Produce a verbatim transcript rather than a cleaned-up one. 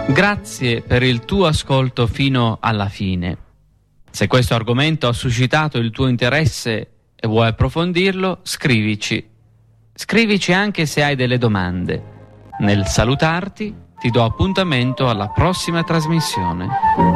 Grazie per il tuo ascolto fino alla fine. Se questo argomento ha suscitato il tuo interesse e vuoi approfondirlo, scrivici. Scrivici anche se hai delle domande. Nel salutarti, ti do appuntamento alla prossima trasmissione.